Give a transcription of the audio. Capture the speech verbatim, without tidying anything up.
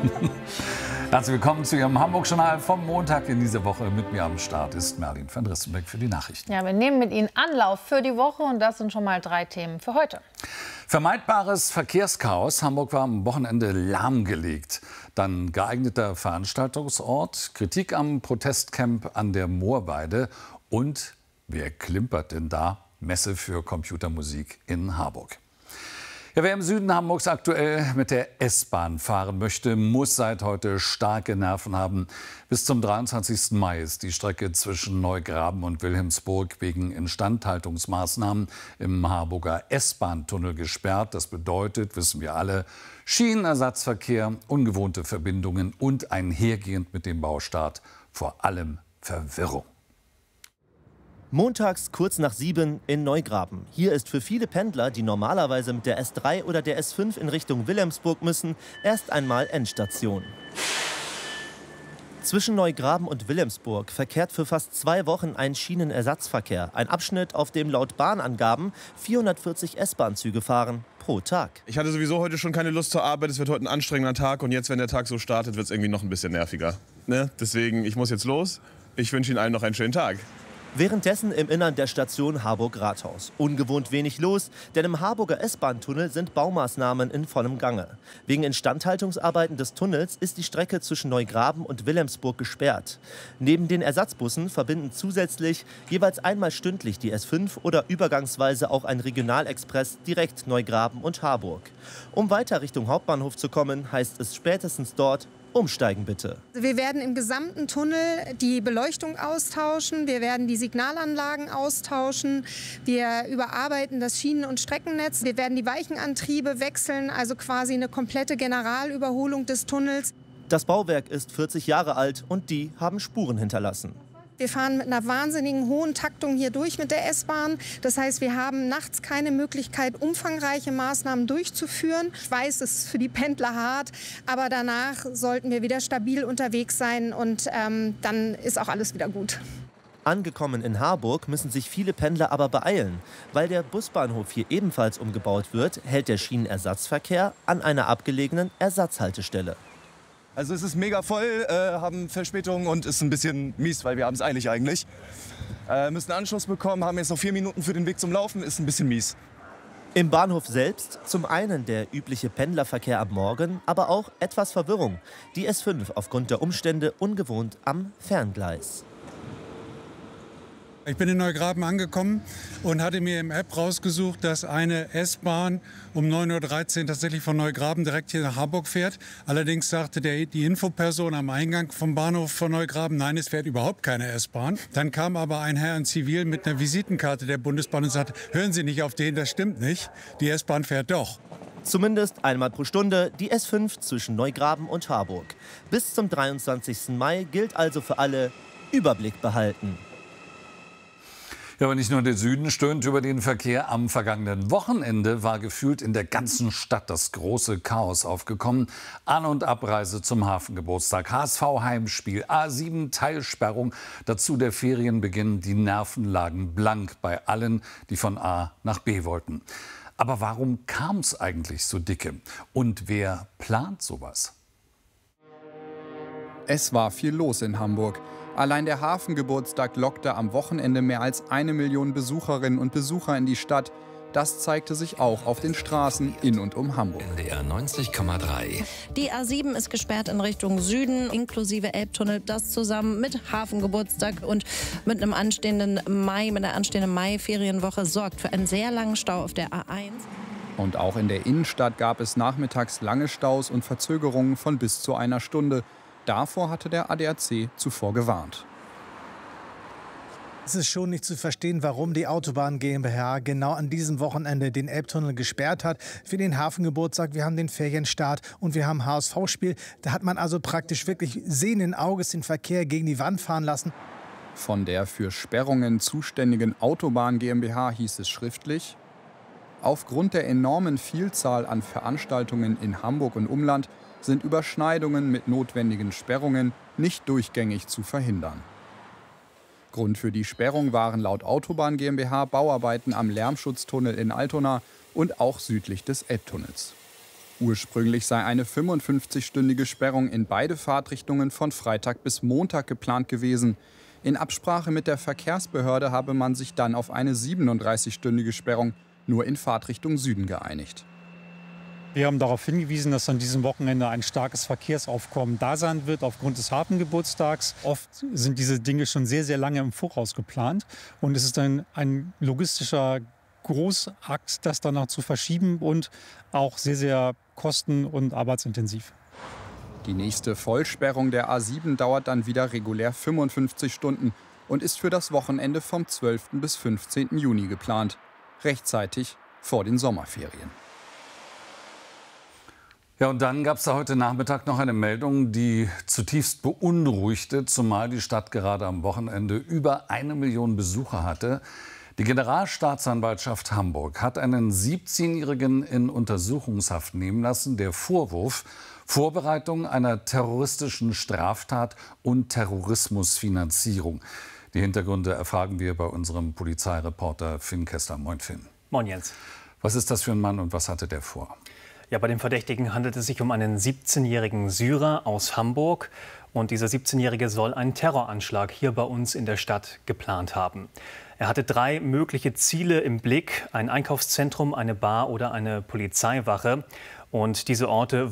Herzlich willkommen zu Ihrem Hamburg-Journal vom Montag in dieser Woche. Mit mir am Start ist Merlin van Drissenbeck für die Nachrichten. Ja, wir nehmen mit Ihnen Anlauf für die Woche und das sind schon mal drei Themen für heute. Vermeidbares Verkehrschaos. Hamburg war am Wochenende lahmgelegt. Dann geeigneter Veranstaltungsort, Kritik am Protestcamp an der Moorweide und wer klimpert denn da? Messe für Computermusik in Harburg. Ja, wer im Süden Hamburgs aktuell mit der S-Bahn fahren möchte, muss seit heute starke Nerven haben. Bis zum dreiundzwanzigsten Mai ist die Strecke zwischen Neugraben und Wilhelmsburg wegen Instandhaltungsmaßnahmen im Harburger S-Bahn-Tunnel gesperrt. Das bedeutet, wissen wir alle, Schienenersatzverkehr, ungewohnte Verbindungen und einhergehend mit dem Baustart vor allem Verwirrung. Montags kurz nach sieben in Neugraben. Hier ist für viele Pendler, die normalerweise mit der S drei oder der S fünf in Richtung Wilhelmsburg müssen, erst einmal Endstation. Zwischen Neugraben und Wilhelmsburg verkehrt für fast zwei Wochen ein Schienenersatzverkehr. Ein Abschnitt, auf dem laut Bahnangaben vierhundertvierzig S-Bahn-Züge fahren pro Tag. Ich hatte sowieso heute schon keine Lust zur Arbeit. Es wird heute ein anstrengender Tag. Und jetzt, wenn der Tag so startet, wird es irgendwie noch ein bisschen nerviger. Ne? Deswegen, ich muss jetzt los. Ich wünsche Ihnen allen noch einen schönen Tag. Währenddessen im Innern der Station Harburg-Rathaus. Ungewohnt wenig los, denn im Harburger S-Bahn-Tunnel sind Baumaßnahmen in vollem Gange. Wegen Instandhaltungsarbeiten des Tunnels ist die Strecke zwischen Neugraben und Wilhelmsburg gesperrt. Neben den Ersatzbussen verbinden zusätzlich jeweils einmal stündlich die S fünf oder übergangsweise auch ein Regionalexpress direkt Neugraben und Harburg. Um weiter Richtung Hauptbahnhof zu kommen, heißt es spätestens dort: Umsteigen bitte. Wir werden im gesamten Tunnel die Beleuchtung austauschen, wir werden die Signalanlagen austauschen, wir überarbeiten das Schienen- und Streckennetz, wir werden die Weichenantriebe wechseln, also quasi eine komplette Generalüberholung des Tunnels. Das Bauwerk ist vierzig Jahre alt und die haben Spuren hinterlassen. Wir fahren mit einer wahnsinnigen hohen Taktung hier durch mit der S-Bahn. Das heißt, wir haben nachts keine Möglichkeit, umfangreiche Maßnahmen durchzuführen. Ich weiß, es ist für die Pendler hart, aber danach sollten wir wieder stabil unterwegs sein und ähm, dann ist auch alles wieder gut. Angekommen in Harburg müssen sich viele Pendler aber beeilen. Weil der Busbahnhof hier ebenfalls umgebaut wird, hält der Schienenersatzverkehr an einer abgelegenen Ersatzhaltestelle. Also es ist mega voll, äh, haben Verspätungen und ist ein bisschen mies, weil wir haben es eilig eigentlich. Äh, müssen Anschluss bekommen, haben jetzt noch vier Minuten für den Weg zum Laufen, ist ein bisschen mies. Im Bahnhof selbst zum einen der übliche Pendlerverkehr am Morgen, aber auch etwas Verwirrung. Die S fünf aufgrund der Umstände ungewohnt am Ferngleis. Ich bin in Neugraben angekommen und hatte mir im App rausgesucht, dass eine S-Bahn um neun Uhr dreizehn tatsächlich von Neugraben direkt hier nach Harburg fährt. Allerdings sagte der, die Infoperson am Eingang vom Bahnhof von Neugraben, nein, es fährt überhaupt keine S-Bahn. Dann kam aber ein Herr in Zivil mit einer Visitenkarte der Bundesbahn und sagte, hören Sie nicht auf den, das stimmt nicht, die S-Bahn fährt doch. Zumindest einmal pro Stunde die S fünf zwischen Neugraben und Harburg. Bis zum dreiundzwanzigsten Mai gilt also für alle: Überblick behalten. Ja, aber nicht nur der Süden stöhnt über den Verkehr. Am vergangenen Wochenende war gefühlt in der ganzen Stadt das große Chaos aufgekommen. An- und Abreise zum Hafengeburtstag, H S V-Heimspiel, A sieben Teilsperrung, dazu der Ferienbeginn. Die Nerven lagen blank bei allen, die von A nach B wollten. Aber warum kam es eigentlich so dicke? Und wer plant sowas? Es war viel los in Hamburg. Allein der Hafengeburtstag lockte am Wochenende mehr als eine Million Besucherinnen und Besucher in die Stadt. Das zeigte sich auch auf den Straßen in und um Hamburg. N D R neunzig Komma drei. Die A sieben ist gesperrt in Richtung Süden, inklusive Elbtunnel. Das zusammen mit Hafengeburtstag und mit einem anstehenden Mai, mit einer anstehenden Mai-Ferienwoche sorgt für einen sehr langen Stau auf der A eins. Und auch in der Innenstadt gab es nachmittags lange Staus und Verzögerungen von bis zu einer Stunde. Davor hatte der A D A C zuvor gewarnt. Es ist schon nicht zu verstehen, warum die Autobahn GmbH genau an diesem Wochenende den Elbtunnel gesperrt hat für den Hafengeburtstag. Wir haben den Ferienstart und wir haben H S V-Spiel. Da hat man also praktisch wirklich sehenden Auges den Verkehr gegen die Wand fahren lassen. Von der für Sperrungen zuständigen Autobahn GmbH hieß es schriftlich: Aufgrund der enormen Vielzahl an Veranstaltungen in Hamburg und Umland sind Überschneidungen mit notwendigen Sperrungen nicht durchgängig zu verhindern. Grund für die Sperrung waren laut Autobahn GmbH Bauarbeiten am Lärmschutztunnel in Altona und auch südlich des Elbtunnels. Ursprünglich sei eine fünfundfünfzigstündige Sperrung in beide Fahrtrichtungen von Freitag bis Montag geplant gewesen. In Absprache mit der Verkehrsbehörde habe man sich dann auf eine siebenunddreißigstündige Sperrung nur in Fahrtrichtung Süden geeinigt. Wir haben darauf hingewiesen, dass an diesem Wochenende ein starkes Verkehrsaufkommen da sein wird aufgrund des Hafengeburtstags. Oft sind diese Dinge schon sehr, sehr lange im Voraus geplant. Und es ist dann ein logistischer Großakt, das dann noch zu verschieben und auch sehr, sehr kosten- und arbeitsintensiv. Die nächste Vollsperrung der A sieben dauert dann wieder regulär fünfundfünfzig Stunden und ist für das Wochenende vom zwölften bis fünfzehnten Juni geplant. Rechtzeitig vor den Sommerferien. Ja, und dann gab es da heute Nachmittag noch eine Meldung, die zutiefst beunruhigte, zumal die Stadt gerade am Wochenende über eine Million Besucher hatte. Die Generalstaatsanwaltschaft Hamburg hat einen siebzehnjährigen in Untersuchungshaft nehmen lassen. Der Vorwurf: Vorbereitung einer terroristischen Straftat und Terrorismusfinanzierung. Die Hintergründe erfragen wir bei unserem Polizeireporter Finn Kessler. Moin Finn. Moin Jens. Was ist das für ein Mann und was hatte der vor? Ja, bei dem Verdächtigen handelt es sich um einen siebzehnjährigen Syrer aus Hamburg. Und dieser siebzehnjährige soll einen Terroranschlag hier bei uns in der Stadt geplant haben. Er hatte drei mögliche Ziele im Blick: ein Einkaufszentrum, eine Bar oder eine Polizeiwache. Und diese Orte